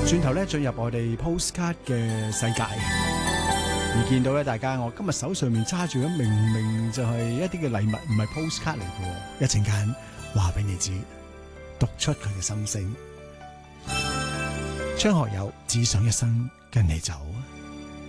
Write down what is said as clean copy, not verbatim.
轉頭咧進入我哋 postcard 嘅世界，而見到咧大家，我今日手上面揸住嘅明明就係一啲嘅禮物，唔係 postcard 嚟嘅。一陣間話俾你知，讀出佢嘅心聲。張學友只想一生跟你走。